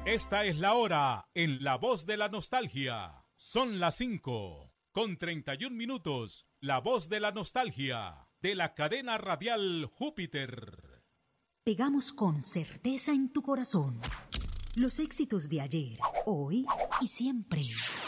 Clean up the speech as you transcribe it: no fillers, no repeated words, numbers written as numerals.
Esta es la hora en La Voz de la Nostalgia. Son las 5:31. La Voz de la Nostalgia, de la cadena radial Júpiter. Pegamos con certeza en tu corazón los éxitos de ayer, hoy y siempre.